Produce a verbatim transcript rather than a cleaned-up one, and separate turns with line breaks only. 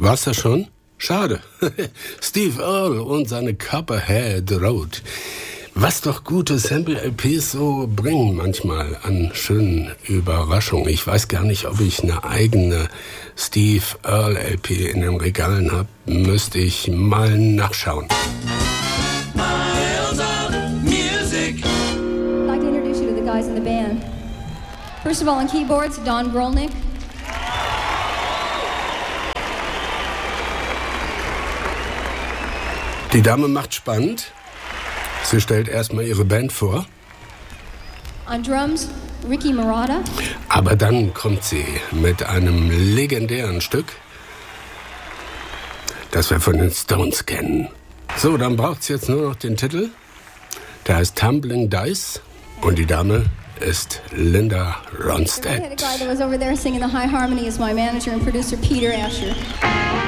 War's das schon? Schade. Steve Earle und seine Copperhead Road. Was doch gute Sample-L Ps so bringen manchmal an schönen Überraschungen. Ich weiß gar nicht, ob ich eine eigene Steve Earle L P in den Regalen habe. Müsste ich mal nachschauen.
Miles of music.
I'd like to introduce you to the guys in the band. First of all, on keyboards, Don Grolnick.
Die Dame macht spannend. Sie stellt erstmal ihre Band vor.
On drums, Ricky Marotta.
Aber dann kommt sie mit einem legendären Stück, das wir von den Stones kennen. So, dann braucht's jetzt nur noch den Titel. Der heißt Tumbling Dice und die Dame ist Linda Ronstadt.
The guy that was over there singing the high harmony is my manager and producer Peter Asher.